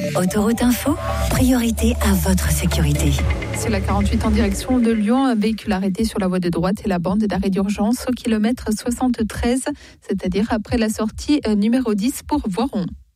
Autoroute Info, priorité à votre sécurité. C'est la 48 en direction de Lyon, un véhicule arrêté sur la voie de droite et la bande d'arrêt d'urgence au kilomètre 73, c'est-à-dire après la sortie numéro 10 pour Voiron.